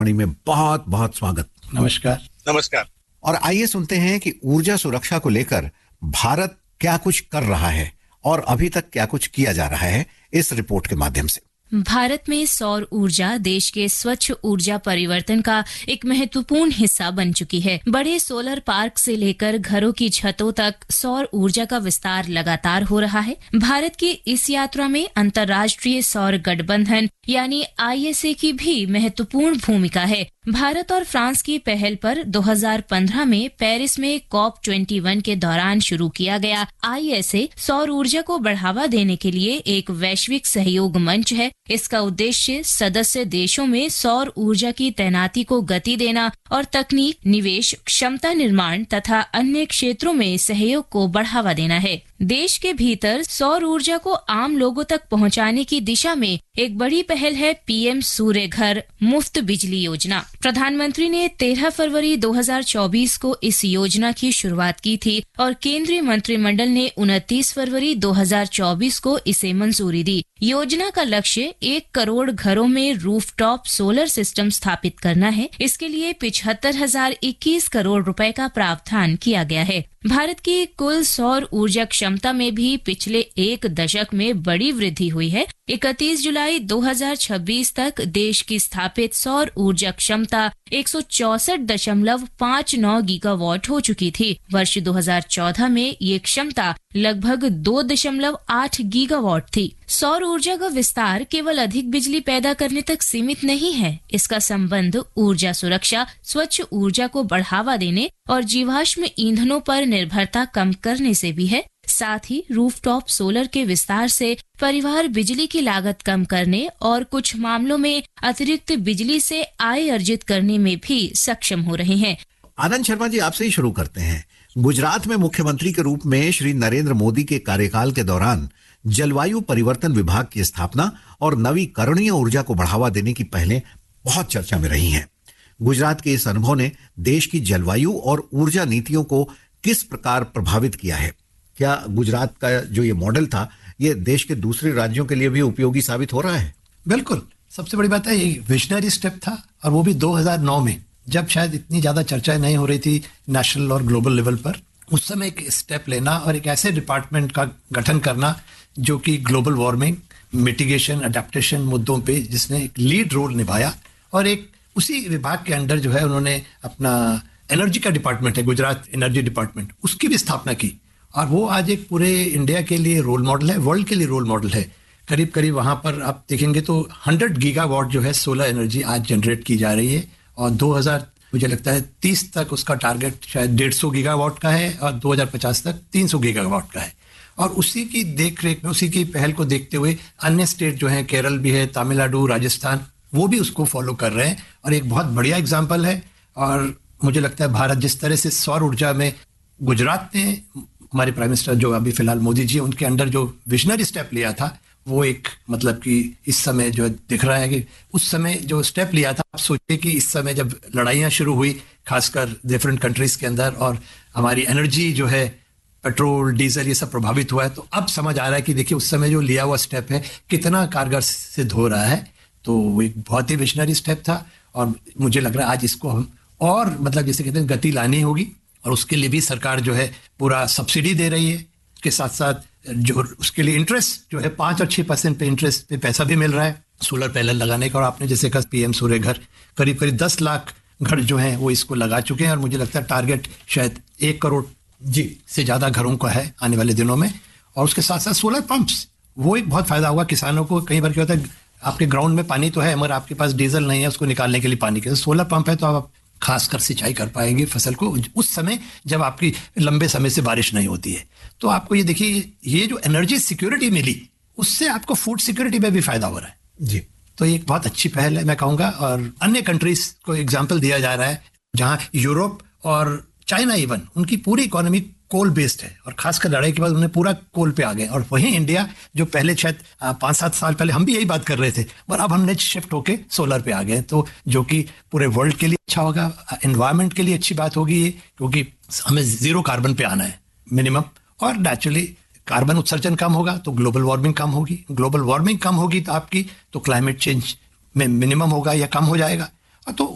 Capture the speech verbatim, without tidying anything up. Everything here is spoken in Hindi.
आकाशवाणी में बहुत बहुत स्वागत। नमस्कार। नमस्कार। और आइए सुनते हैं कि ऊर्जा सुरक्षा को लेकर भारत क्या कुछ कर रहा है और अभी तक क्या कुछ किया जा रहा है इस रिपोर्ट के माध्यम से। भारत में सौर ऊर्जा देश के स्वच्छ ऊर्जा परिवर्तन का एक महत्वपूर्ण हिस्सा बन चुकी है। बड़े सोलर पार्क से लेकर घरों की छतों तक सौर ऊर्जा का विस्तार लगातार हो रहा है। भारत की इस यात्रा में अंतर्राष्ट्रीय सौर गठबंधन यानी आई एस ए की भी महत्वपूर्ण भूमिका है। भारत और फ्रांस की पहल पर दो हज़ार पंद्रह में पेरिस में कॉप इक्कीस के दौरान शुरू किया गया आई एस ए सौर ऊर्जा को बढ़ावा देने के लिए एक वैश्विक सहयोग मंच है। इसका उद्देश्य सदस्य देशों में सौर ऊर्जा की तैनाती को गति देना और तकनीक, निवेश, क्षमता निर्माण तथा अन्य क्षेत्रों में सहयोग को बढ़ावा देना है। देश के भीतर सौर ऊर्जा को आम लोगों तक पहुंचाने की दिशा में एक बड़ी पहल है पी एम सूर्य घर मुफ्त बिजली योजना। प्रधानमंत्री ने तेरह फरवरी दो हज़ार चौबीस को इस योजना की शुरुआत की थी और केंद्रीय मंत्रिमंडल ने उनतीस फरवरी दो हज़ार चौबीस को इसे मंजूरी दी। योजना का लक्ष्य एक करोड़ घरों में रूफटॉप सोलर सिस्टम स्थापित करना है। इसके लिए पिछहत्तर हजार इक्कीस करोड़ रुपए का प्रावधान किया गया है। भारत की कुल सौर ऊर्जा क्षमता में भी पिछले एक दशक में बड़ी वृद्धि हुई है। इकतीस जुलाई दो हज़ार छब्बीस तक देश की स्थापित सौर ऊर्जा क्षमता एक सौ चौसठ दशमलव पाँच नौ गीगावाट हो चुकी थी। वर्ष दो हज़ार चौदह में ये क्षमता लगभग दो दशमलव आठ गीगावाट थी। सौर ऊर्जा का विस्तार केवल अधिक बिजली पैदा करने तक सीमित नहीं है। इसका संबंध ऊर्जा सुरक्षा, स्वच्छ ऊर्जा को बढ़ावा देने और जीवाश्म ईंधनों पर निर्भरता कम करने से भी है। साथ ही रूफटॉप सोलर के विस्तार से परिवार बिजली की लागत कम करने और कुछ मामलों में अतिरिक्त बिजली से आय अर्जित करने में भी सक्षम हो रहे हैं। आनंद शर्मा जी, आपसे ही शुरू करते हैं। गुजरात में मुख्यमंत्री के रूप में श्री नरेंद्र मोदी के कार्यकाल के दौरान जलवायु परिवर्तन विभाग की स्थापना और नवीकरणीय ऊर्जा को बढ़ावा देने की पहलें बहुत चर्चा में रही हैं। गुजरात के इस अनुभव ने देश की जलवायु और ऊर्जा नीतियों को किस प्रकार प्रभावित किया है? क्या गुजरात का जो ये मॉडल था, ये देश के दूसरे राज्यों के लिए भी उपयोगी साबित हो रहा है? बिल्कुल। सबसे बड़ी बात है ये विजनरी स्टेप था, और वो भी दो हज़ार नौ में, जब शायद इतनी ज्यादा चर्चाएं नहीं हो रही थी नेशनल और ग्लोबल लेवल पर। उस समय एक स्टेप लेना और एक ऐसे डिपार्टमेंट का गठन करना जो कि ग्लोबल वार्मिंग, मिटिगेशन, अडेप्टेशन मुद्दों पे जिसने एक लीड रोल निभाया, और एक उसी विभाग के अंडर जो है उन्होंने अपना एनर्जी का डिपार्टमेंट है, गुजरात एनर्जी डिपार्टमेंट, उसकी भी स्थापना की। और वो आज एक पूरे इंडिया के लिए रोल मॉडल है, वर्ल्ड के लिए रोल मॉडल है। करीब करीब वहाँ पर आप देखेंगे तो सौ गीगावाट जो है सोलर एनर्जी आज जनरेट की जा रही है, और दो हज़ार मुझे लगता है तीस तक उसका टारगेट शायद डेढ़ सौ गीगावाट का है, और दो हज़ार पचास तक तीन सौ गीगावाट का है। और उसी की देख रेख में, उसी की पहल को देखते हुए अन्य स्टेट जो है, केरल भी है, तमिलनाडु, राजस्थान, वो भी उसको फॉलो कर रहे हैं, और एक बहुत बढ़िया एग्जाम्पल है। और मुझे लगता है भारत जिस तरह से सौर ऊर्जा में, गुजरात ने हमारे प्राइम मिनिस्टर जो अभी फिलहाल मोदी जी, उनके अंडर जो विजनरी स्टेप लिया था, वो एक मतलब कि इस समय जो दिख रहा है कि उस समय जो स्टेप लिया था, आप सोचिए कि इस समय जब लड़ाइयाँ शुरू हुई खासकर डिफरेंट कंट्रीज के अंदर, और हमारी एनर्जी जो है, पेट्रोल, डीजल, ये सब प्रभावित हुआ है, तो अब समझ आ रहा है कि देखिए उस समय जो लिया हुआ स्टेप है कितना कारगर सिद्ध हो रहा है। तो वो एक बहुत ही विजनरी स्टेप था, और मुझे लग रहा है आज इसको हम और मतलब जैसे कहते हैं गति लानी होगी, और उसके लिए भी सरकार जो है पूरा सब्सिडी दे रही है। के साथ साथ जो उसके लिए इंटरेस्ट जो है पाँच और छः परसेंट पे इंटरेस्ट पे पैसा भी मिल रहा है सोलर पैनल लगाने का। और आपने जैसे कहा पी एम सूर्य घर, करीब करीब दस लाख घर जो हैं वो इसको लगा चुके हैं, और मुझे लगता है टारगेट शायद एक करोड़ जी से ज़्यादा घरों का है आने वाले दिनों में। और उसके साथ साथ सोलर पंप्स, वो एक बहुत फायदा हुआ किसानों को। कई बार क्या होता है, आपके ग्राउंड में पानी तो है मगर आपके पास डीजल नहीं है उसको निकालने के लिए पानी के, सोलर पंप है तो आप खासकर सिंचाई कर पाएंगे फसल को उस समय जब आपकी लंबे समय से बारिश नहीं होती है। तो आपको ये देखिए, ये जो एनर्जी सिक्योरिटी मिली, उससे आपको फूड सिक्योरिटी में भी फायदा हो रहा है जी। तो ये एक बहुत अच्छी पहल है मैं कहूँगा। और अन्य कंट्रीज को एग्जाम्पल दिया जा रहा है, जहाँ यूरोप और चाइना इवन, उनकी पूरी इकोनॉमी कोल बेस्ड है, और खासकर लड़ाई के बाद उन्हें पूरा कोल पे आ गए। और वहीं इंडिया जो पहले शायद पाँच सात साल पहले हम भी यही बात कर रहे थे, पर अब हमने शिफ्ट होके सोलर पे आ गए, तो जो कि पूरे वर्ल्ड के लिए अच्छा होगा, एनवायरनमेंट के लिए अच्छी बात होगी ये, क्योंकि हमें जीरो कार्बन पे आना है मिनिमम। और नेचुरली कार्बन उत्सर्जन कम होगा तो ग्लोबल वार्मिंग कम होगी, ग्लोबल वार्मिंग कम होगी तो आपकी तो क्लाइमेट चेंज में मिनिमम होगा या कम हो जाएगा। और तो